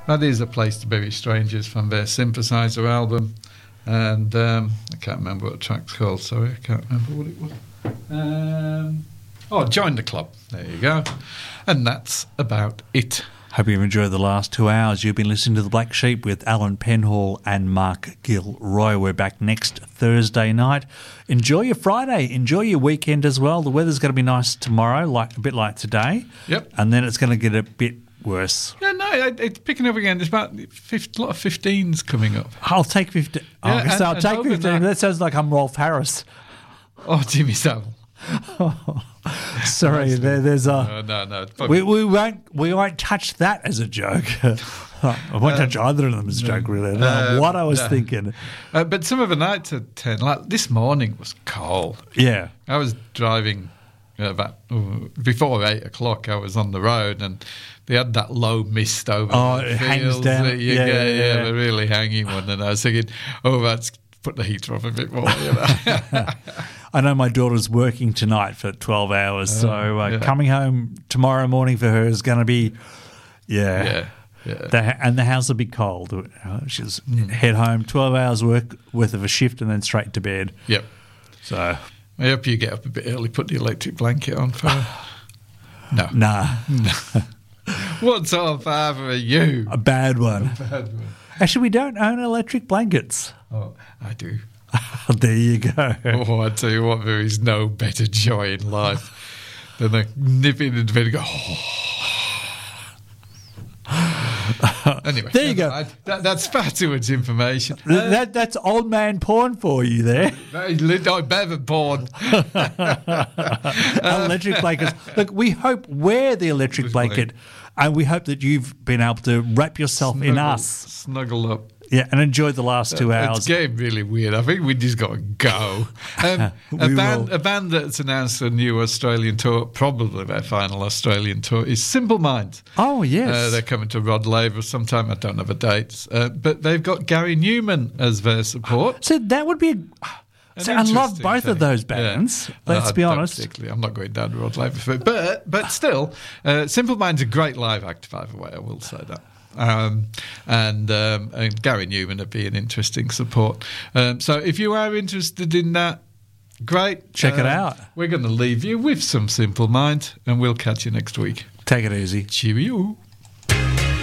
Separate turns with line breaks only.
That is A Place to Bury Strangers from their Synthesizer album. And I can't remember what the track's called, sorry, I can't remember what it was. Join the Club, there you go. And that's about it.
Hope you've enjoyed the last 2 hours. You've been listening to The Black Sheep with Alan Penhall and Mark Gilroy. We're back next Thursday night. Enjoy your Friday. Enjoy your weekend as well. The weather's going to be nice tomorrow, a bit like today.
Yep.
And then it's going to get a bit worse.
Yeah, no, it's picking up again. There's about a lot of 15s coming up.
I'll take 15.
Yeah,
I'll take 15. That sounds like I'm Rolf Harris.
Oh, Jimmy Savile.
Sorry, there's a...
No.
We won't touch that as a joke. I won't touch either of them as a joke, really. What I was thinking.
But some of the nights at 10, like this morning was cold.
Yeah.
I was driving before 8 o'clock. I was on the road and they had that low mist over the
it hangs
fields.
down.
Yeah, the really hanging one. And I was thinking, that's put the heater off a bit more.
I know my daughter's working tonight for 12 hours, so coming home tomorrow morning for her is going to be, and the house will be cold. She's head home, 12 hours worth of a shift and then straight to bed.
Yep.
So
I hope you get up a bit early, put the electric blanket on for her. No.
Nah.
What sort of father are you?
A bad one. Actually, we don't own electric blankets.
Oh, I do.
There you go.
Oh, I tell you what, there is no better joy in life than a nip in the bed and go, Anyway,
there you go.
That's far too much information.
That's old man porn for you there.
Better porn.
Electric blankets. Look, we hope we're the electric blanket, and we hope that you've been able to wrap yourself in us.
Snuggle up.
Yeah, and enjoy the last 2 hours.
It's getting really weird. I think we just got to go. A band that's announced a new Australian tour, probably their final Australian tour, is Simple Minds.
Oh, yes.
They're coming to Rod Laver sometime. I don't know the dates. But they've got Gary Newman as their support.
So that would be... I love both of those bands. Yeah. Let's be honest.
I'm not going down to Rod Laver for it. But still, Simple Minds are a great live act, by the way, I will say that. And Gary Newman would be an interesting support. So if you are interested in that, great.
Check it out.
We're going to leave you with some Simple Minds, and we'll catch you next week.
Take it easy.
Cheerio.